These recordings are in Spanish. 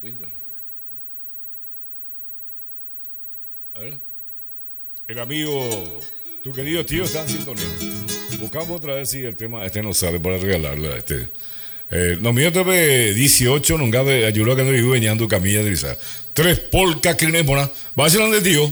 Winter. A ver. El amigo, tu querido tío está en sintonía. Buscamos otra vez si el tema este nos sale para regalarle a este. No mío te 18, nunca me ayudó a que no vivo veñando camilla de risa. 3 polcas que nemona. Va a ser donde tío.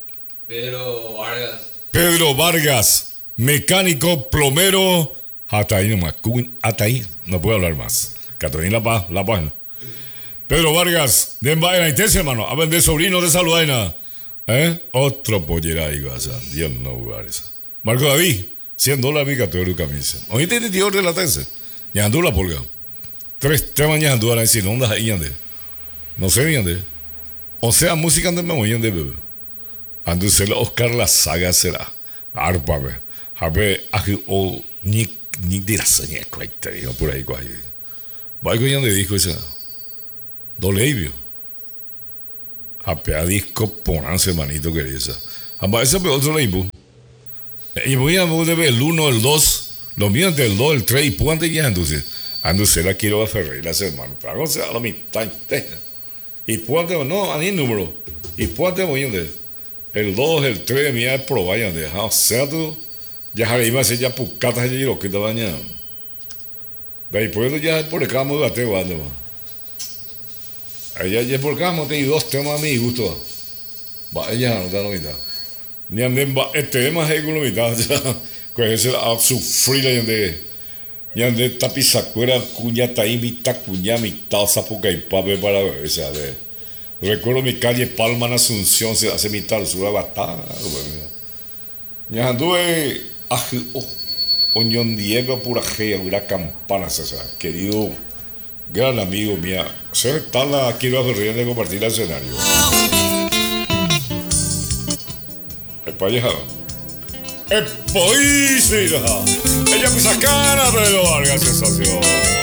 Pedro Vargas, mecánico, plomero. Hasta ahí nomás. Hasta ahí. No puedo hablar más. Católica La Paz, La Paz. Pedro Vargas, de la intensa, hermano. A ver, de sobrino de Saludaina. Otro pollera ahí, guasa. Dios no, lugares. Marco David, $100 mi católico camisa. Oye, te tío de la tense. Ñandú la polga. 3 temas ñandú a la decir, ¿dónde hay ñande? No sé ñande. O sea, música de me ñande, bebé. Andu se la Oscar la saga será. Arpa, be. Habe, aji, o, ni de la saña, cuaita, digo, por ahí, cuay. Vaya que ñande dijo esa. Doleivio. Habe, a disco, ponanse, manito, querida. Amba, ese es otro leimbo. Y voy a ver el 1, el 2. Los míos del 2, el 3 y puante ya entonces. Se la quiero a Ferreira, hermano. Pero sea la mitad. Y puante, no, a ni número. Y puante voy a ver. El 2, el 3, mía es probar de o sea tú. Ya Javi iba a ser ya pucatas y lo que te bañan. De ahí puedo ya por el camo de ateo, ande más. Allá ya por el camo tengo 2 temas a mi gusto. Va, ella no da la mitad. Ni anden este tema es con la mitad. Pues ese a sufrir yande tapizacuera cuña taí mitad cuña mitad zapuca y pape para esa vez. Recuerdo mi calle Palma en Asunción se hace mitad al sur batá. Ya anduve Oñón Diego pura gea una campana esa querido gran amigo mía. Se está la quiero aferrir de compartir el escenario. El payejado. ¡Epoísira! Ella pisa cara, pero Vargas sensación.